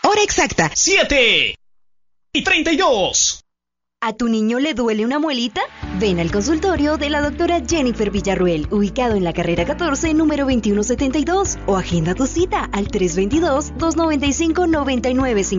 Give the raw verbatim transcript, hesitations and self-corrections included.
Hora exacta, siete y treinta y dos. ¿A tu niño le duele una muelita? Ven al consultorio de la doctora Jennifer Villarruel, ubicado en la carrera catorce, número veintiuno setenta y dos, o agenda tu cita al tres dos dos, dos nueve cinco, nueve nueve cinco